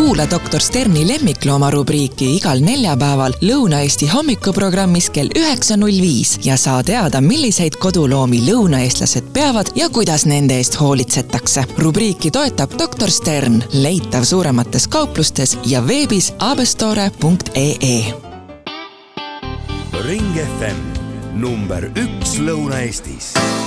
Kuula doktor Sterni lemmiklooma rubriiki igal neljapäeval Lõuna-Eesti hommikuprogrammis kell 9.05 ja saa teada, milliseid koduloomi lõunaeestlased peavad ja kuidas nende eest hoolitsetakse. Rubriiki toetab doktor Stern, leitav suuremates kauplustes ja veebis abestore.ee. Ring FM number 1 Lõuna-Eestis.